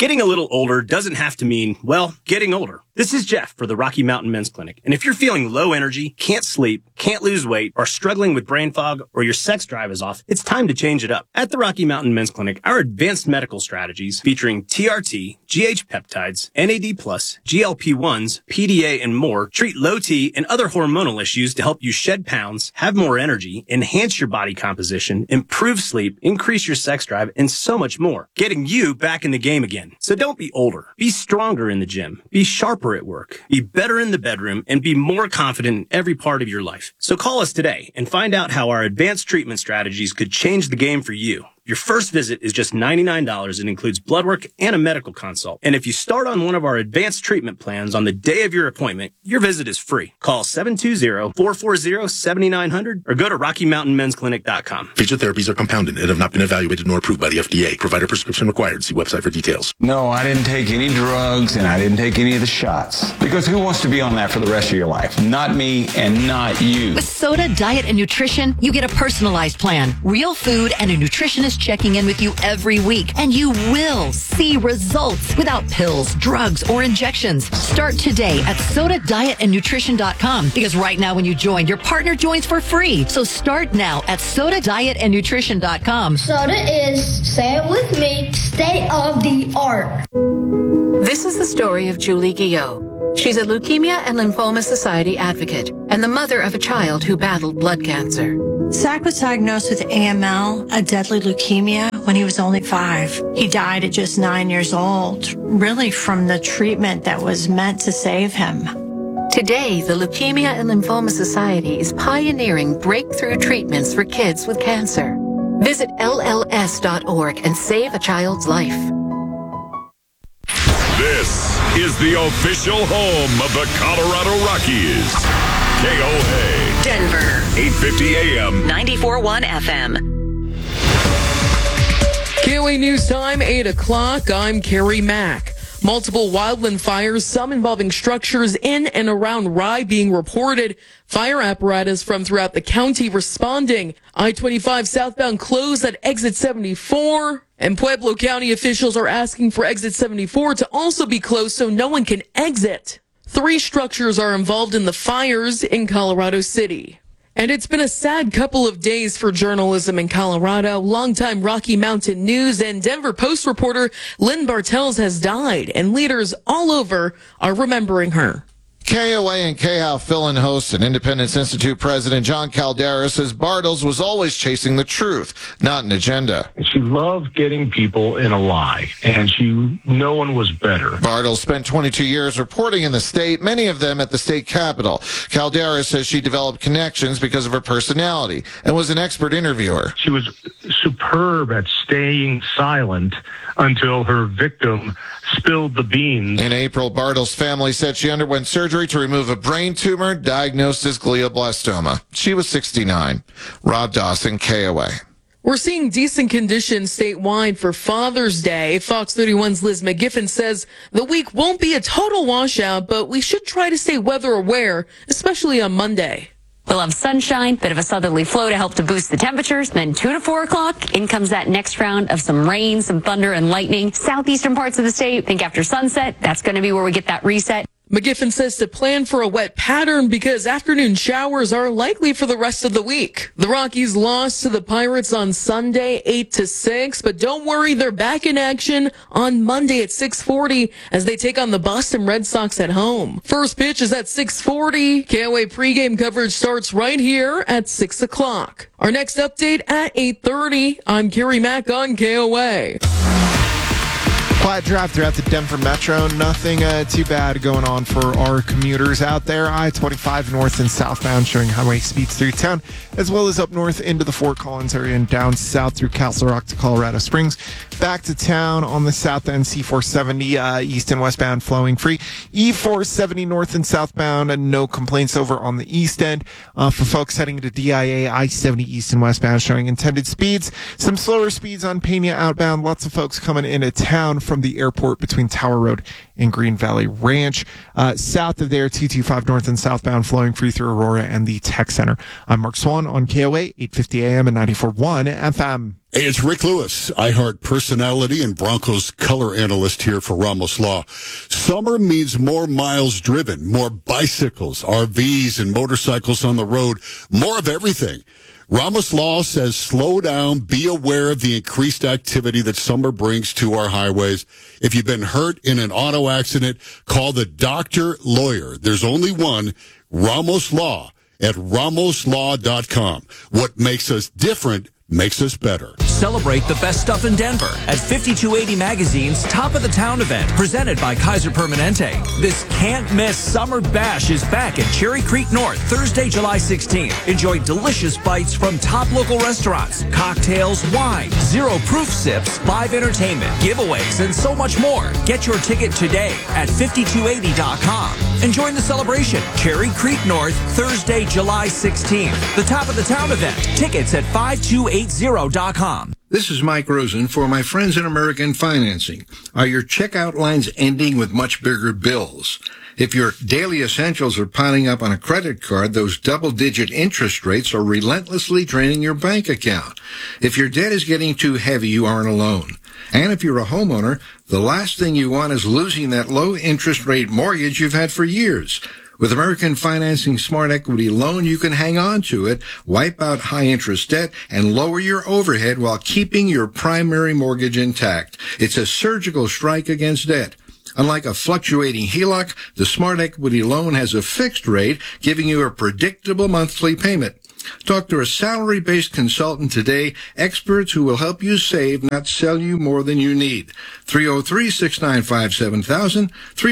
Getting a little older doesn't have to mean, well, getting older. This is Jeff for the Rocky Mountain Men's Clinic. And if you're feeling low energy, can't sleep, can't lose weight, or struggling with brain fog, or your sex drive is off, it's time to change it up. At the Rocky Mountain Men's Clinic, our advanced medical strategies featuring TRT, GH peptides, NAD+, GLP-1s, PDA, and more treat low T and other hormonal issues to help you shed pounds, have more energy, enhance your body composition, improve sleep, increase your sex drive, and so much more. Getting you back in the game again. So don't be older. Be stronger in the gym. Be sharper at work. Be better in the bedroom and be more confident in every part of your life. So call us today and find out how our advanced treatment strategies could change the game for you. Your first visit is just $99 and includes blood work and a medical consult. And if you start on one of our advanced treatment plans on the day of your appointment, your visit is free. Call 720-440-7900 or go to RockyMountainMen'sClinic.com. Phagia therapies are compounded and have not been evaluated nor approved by the FDA. Provider prescription required. See website for details. No, I didn't take any drugs and I didn't take any of the shots. Because who wants to be on that for the rest of your life? Not me and not you. With Soda Diet and Nutrition, you get a personalized plan, real food, and a nutritionist checking in with you every week. And you will see results without pills, drugs, or injections. Start today at SodaDietAndNutrition.com because right now when you join, your partner joins for free. So start now at SodaDietAndNutrition.com. Soda is, say it with me, state of the art. This is the story of Julie Guillot. She's a Leukemia and Lymphoma Society advocate and the mother of a child who battled blood cancer. Zach was diagnosed with AML, a deadly leukemia, when he was only 5. He died at just 9 years old, really from the treatment that was meant to save him. Today, the Leukemia and Lymphoma Society is pioneering breakthrough treatments for kids with cancer. Visit LLS.org and save a child's life. This is the official home of the Colorado Rockies. KOA. Denver. 850 AM. 94.1 FM. KOA News Time, 8 o'clock. I'm Carrie Mack. Multiple wildland fires, some involving structures in and around Rye being reported. Fire apparatus from throughout the county responding. I-25 southbound closed at exit 74. And Pueblo County officials are asking for exit 74 to also be closed so no one can exit. 3 structures are involved in the fires in Colorado City. And it's been a sad couple of days for journalism in Colorado. Longtime Rocky Mountain News and Denver Post reporter Lynn Bartels has died, and leaders all over are remembering her. KOA and KHOW fill-in host and Independence Institute President John Caldera says Bartels was always chasing the truth, not an agenda. She loved getting people in a lie, and no one was better. Bartels spent 22 years reporting in the state, many of them at the state capitol. Caldera says she developed connections because of her personality and was an expert interviewer. She was superb at staying silent until her victim spilled the beans. In April, Bartels' family said she underwent surgery to remove a brain tumor diagnosed as glioblastoma. She was 69. Rob Dawson, KOA. We're seeing decent conditions statewide for Father's Day. Fox 31's Liz McGiffin says the week won't be a total washout, but we should try to stay weather aware, especially on Monday. We'll have sunshine, bit of a southerly flow to help to boost the temperatures. Then 2 to 4 o'clock, in comes that next round of some rain, some thunder and lightning. Southeastern parts of the state, think after sunset, that's going to be where we get that reset. McGiffin says to plan for a wet pattern because afternoon showers are likely for the rest of the week. The Rockies lost to the Pirates on Sunday 8-6, but don't worry, they're back in action on Monday at 6:40 as they take on the Boston Red Sox at home. First pitch is at 6:40. KOA pregame coverage starts right here at 6 o'clock. Our next update at 8:30. I'm Carrie Mack on KOA. Quiet drive throughout the Denver Metro. Nothing too bad going on for our commuters out there. I-25 north and southbound showing highway speeds through town, as well as up north into the Fort Collins area and down south through Castle Rock to Colorado Springs. Back to town on the south end, C-470 east and westbound flowing free. E-470 north and southbound, no complaints over on the east end. For folks heading to DIA, I-70 east and westbound showing intended speeds. Some slower speeds on Pena outbound. Lots of folks coming into town from from the airport between Tower Road and Green Valley Ranch. South of there, 225 north and southbound flowing free through Aurora and the Tech Center. I'm Mark Swan on KOA, 850 AM and 94.1 FM. Hey, it's Rick Lewis, iHeart personality and Broncos color analyst here for Ramos Law. Summer means more miles driven, more bicycles, RVs, and motorcycles on the road, more of everything. Ramos Law says slow down, be aware of the increased activity that summer brings to our highways. If you've been hurt in an auto accident, call the doctor lawyer. There's only one, Ramos Law, at ramoslaw.com. What makes us different makes us better. Celebrate the best stuff in Denver at 5280 Magazine's Top of the Town event presented by Kaiser Permanente. This can't-miss Summer Bash is back at Cherry Creek North Thursday, July 16th. Enjoy delicious bites from top local restaurants, cocktails, wine, zero-proof sips, live entertainment, giveaways, and so much more. Get your ticket today at 5280.com and join the celebration. Cherry Creek North Thursday, July 16th. The Top of the Town event. Tickets at 5280.com. This is Mike Rosen for my friends in American Financing. Are your checkout lines ending with much bigger bills? If your daily essentials are piling up on a credit card, those double-digit interest rates are relentlessly draining your bank account. If your debt is getting too heavy, you aren't alone. And if you're a homeowner, the last thing you want is losing that low interest rate mortgage you've had for years. With American Financing Smart Equity Loan, you can hang on to it, wipe out high-interest debt, and lower your overhead while keeping your primary mortgage intact. It's a surgical strike against debt. Unlike a fluctuating HELOC, the Smart Equity Loan has a fixed rate, giving you a predictable monthly payment. Talk to a salary-based consultant today, experts who will help you save, not sell you more than you need. 303-695-7000,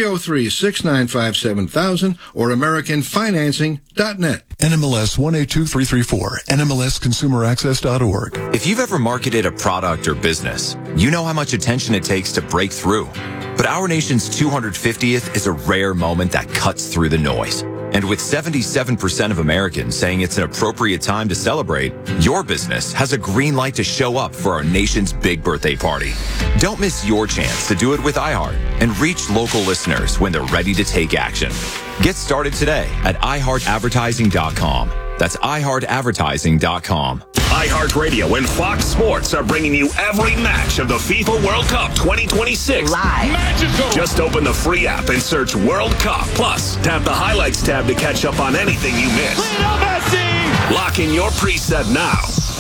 303-695-7000, or AmericanFinancing.net. NMLS 182334, NMLSConsumerAccess.org. If you've ever marketed a product or business, you know how much attention it takes to break through. But our nation's 250th is a rare moment that cuts through the noise. And with 77% of Americans saying it's an appropriate time to celebrate, your business has a green light to show up for our nation's big birthday party. Don't miss your chance to do it with iHeart and reach local listeners when they're ready to take action. Get started today at iHeartAdvertising.com. That's iHeartAdvertising.com. iHeartRadio and Fox Sports are bringing you every match of the FIFA World Cup 2026 live. Magical. Just open the free app and search World Cup. Plus, tap the highlights tab to catch up on anything you missed. Lock in your preset now.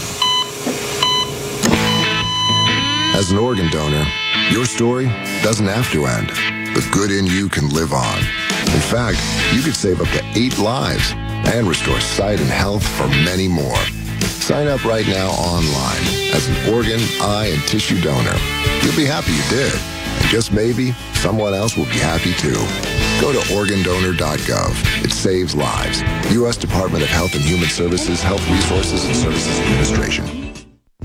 As an organ donor, your story doesn't have to end. The good in you can live on. In fact, you could save up to 8 lives and restore sight and health for many more. Sign up right now online as an organ, eye, and tissue donor. You'll be happy you did. And just maybe, someone else will be happy too. Go to organdonor.gov. It saves lives. U.S. Department of Health and Human Services, Health Resources and Services Administration.